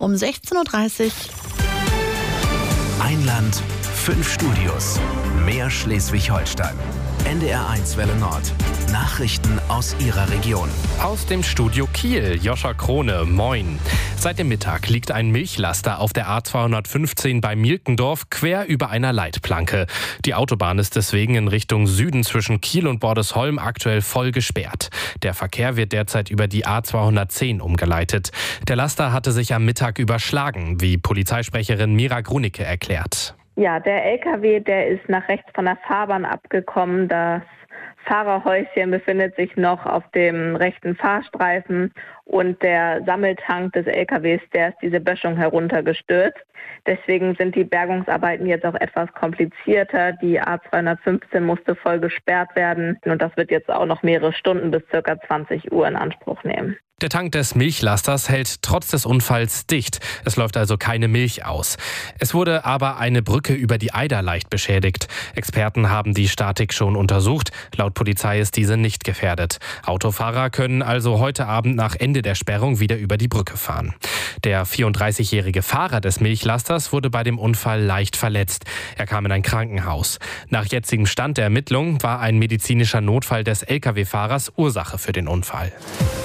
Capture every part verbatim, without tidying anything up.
um sechzehn Uhr dreißig. Ein Land, fünf Studios, mehr Schleswig-Holstein. N D R eins Welle Nord. Nachrichten aus Ihrer Region. Aus dem Studio Kiel, Joscha Krone, moin. Seit dem Mittag liegt ein Milchlaster auf der A zweihundertfünfzehn bei Mielkendorf quer über einer Leitplanke. Die Autobahn ist deswegen in Richtung Süden zwischen Kiel und Bordesholm aktuell voll gesperrt. Der Verkehr wird derzeit über die A zweihundertzehn umgeleitet. Der Laster hatte sich am Mittag überschlagen, wie Polizeisprecherin Mira Grunicke erklärt. Ja, der L K W, der ist nach rechts von der Fahrbahn abgekommen. Das Fahrerhäuschen befindet sich noch auf dem rechten Fahrstreifen und der Sammeltank des L K Ws, der ist diese Böschung heruntergestürzt. Deswegen sind die Bergungsarbeiten jetzt auch etwas komplizierter. Die A zweihundertfünfzehn musste voll gesperrt werden und das wird jetzt auch noch mehrere Stunden bis ca. zwanzig Uhr in Anspruch nehmen. Der Tank des Milchlasters hält trotz des Unfalls dicht. Es läuft also keine Milch aus. Es wurde aber eine Brücke über die Eider leicht beschädigt. Experten haben die Statik schon untersucht. Laut Polizei ist diese nicht gefährdet. Autofahrer können also heute Abend nach Ende der Sperrung wieder über die Brücke fahren. Der vierunddreißigjährige Fahrer des Milchlasters wurde bei dem Unfall leicht verletzt. Er kam in ein Krankenhaus. Nach jetzigem Stand der Ermittlungen war ein medizinischer Notfall des L K W-Fahrers Ursache für den Unfall.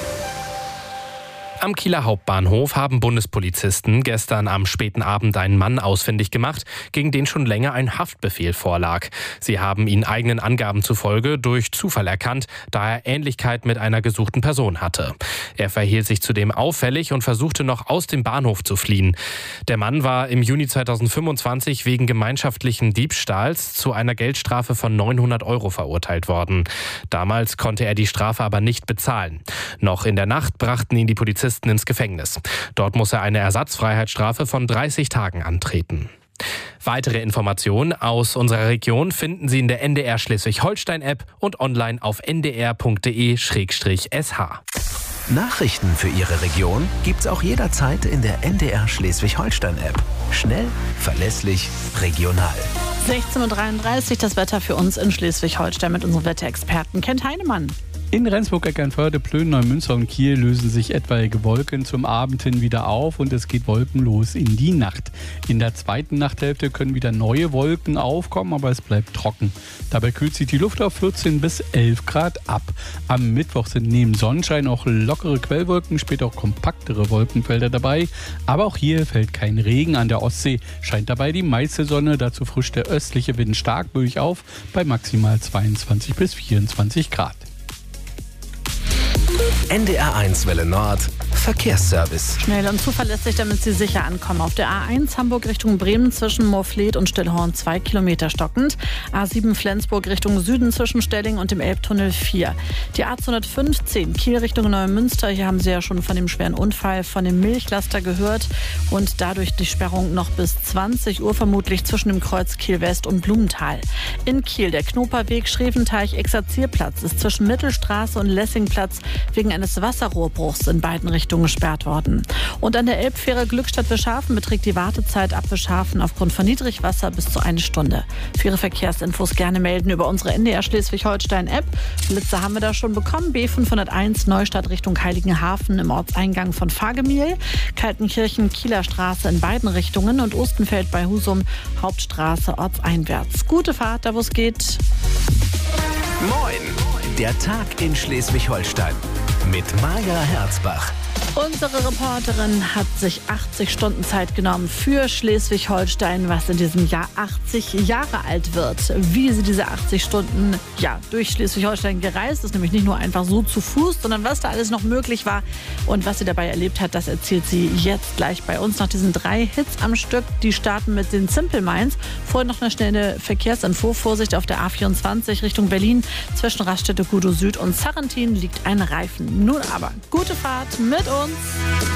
Am Kieler Hauptbahnhof haben Bundespolizisten gestern am späten Abend einen Mann ausfindig gemacht, gegen den schon länger ein Haftbefehl vorlag. Sie haben ihn eigenen Angaben zufolge durch Zufall erkannt, da er Ähnlichkeit mit einer gesuchten Person hatte. Er verhielt sich zudem auffällig und versuchte noch aus dem Bahnhof zu fliehen. Der Mann war im Juni zweitausendfünfundzwanzig wegen gemeinschaftlichen Diebstahls zu einer Geldstrafe von neunhundert Euro verurteilt worden. Damals konnte er die Strafe aber nicht bezahlen. Noch in der Nacht brachten ihn die Polizisten ins Gefängnis. Dort muss er eine Ersatzfreiheitsstrafe von dreißig Tagen antreten. Weitere Informationen aus unserer Region finden Sie in der N D R Schleswig-Holstein-App und online auf n d r punkt d e slash s h. Nachrichten für Ihre Region gibt's auch jederzeit in der N D R Schleswig-Holstein-App. Schnell, verlässlich, regional. sechzehn Uhr dreiunddreißig, das Wetter für uns in Schleswig-Holstein mit unserem Wetterexperten Kent Heinemann. In Rendsburg, Eckernförde, Plön, Neumünster und Kiel lösen sich etwaige Wolken zum Abend hin wieder auf und es geht wolkenlos in die Nacht. In der zweiten Nachthälfte können wieder neue Wolken aufkommen, aber es bleibt trocken. Dabei kühlt sich die Luft auf vierzehn bis elf Grad ab. Am Mittwoch sind neben Sonnenschein auch lockere Quellwolken, später auch kompaktere Wolkenfelder dabei. Aber auch hier fällt kein Regen. An der Ostsee scheint dabei die meiste Sonne, dazu frischt der östliche Wind stark böig auf bei maximal zweiundzwanzig bis vierundzwanzig Grad. N D R eins Welle Nord. Verkehrsservice. Schnell und zuverlässig, damit Sie sicher ankommen. Auf der A eins Hamburg Richtung Bremen zwischen Moorfleet und Stillhorn zwei Kilometer stockend. A sieben Flensburg Richtung Süden zwischen Stelling und dem Elbtunnel vier. Die A zweihundertfünfzehn Kiel Richtung Neumünster. Hier haben Sie ja schon von dem schweren Unfall von dem Milchlaster gehört. Und dadurch die Sperrung noch bis zwanzig Uhr vermutlich zwischen dem Kreuz Kiel West und Blumenthal. In Kiel der Knoperweg Schreventeich-Exerzierplatz ist zwischen Mittelstraße und Lessingplatz wegen eines Wasserrohrbruchs in beiden Richtungen gesperrt worden. Und an der Elbfähre Glückstadt-Wischhafen beträgt die Wartezeit ab Wischhafen aufgrund von Niedrigwasser bis zu eine Stunde. Für Ihre Verkehrsinfos gerne melden über unsere N D R Schleswig-Holstein-App. Blitze haben wir da schon bekommen. B fünfhunderteins Neustadt Richtung Heiligenhafen im Ortseingang von Fahrgemiel. Kaltenkirchen, Kieler Straße in beiden Richtungen und Ostenfeld bei Husum, Hauptstraße ortseinwärts. Gute Fahrt, da wo es geht. Moin! Der Tag in Schleswig-Holstein mit Maja Herzbach. Unsere Reporterin hat sich achtzig Stunden Zeit genommen für Schleswig-Holstein, was in diesem Jahr achtzig Jahre alt wird. Wie sie diese achtzig Stunden ja, durch Schleswig-Holstein gereist ist, nämlich nicht nur einfach so zu Fuß, sondern was da alles noch möglich war und was sie dabei erlebt hat, das erzählt sie jetzt gleich bei uns nach diesen drei Hits am Stück. Die starten mit den Simple Minds. Vorher noch eine schnelle Verkehrsinfo. Vorsicht auf der A vierundzwanzig Richtung Berlin. Zwischen Raststätte Gudow Süd und Sarrentin liegt ein Reifen. Nun aber, gute Fahrt mit uns.